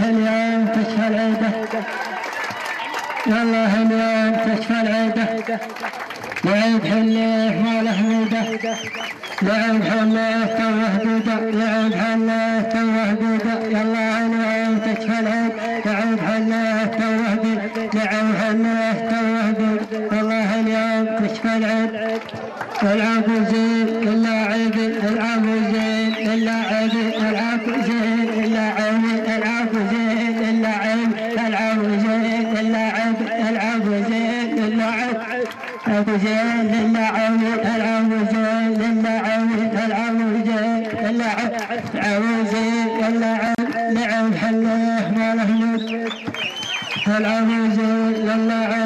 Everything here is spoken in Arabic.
اليوم تشفى العيدة، والله اليوم تشفى العيدة. لعب حليف ما له ميدة، لعب حليف توه دودة، لعب حليف توه دودة. يلا اليوم تشفى العيد، لعب حليف توه دودة، لعب حليف توه دودة. والله اليوم تشفى العيد. العبوا زين إلا عيدي، العبوا زين إلا عيدي، العبوا زين إلا عيدي، العبوا زين إلا عيدي، العبوا زين إلا عيدي، العبوا زين إلا عيدي، العبوا زين إلا عيدي، العبوا زين إلا عيدي، العبوا زين إلا عيدي، العبوا زين إلا عيدي. لعب حليف ما له مد، العبوا زين إلا عيدي.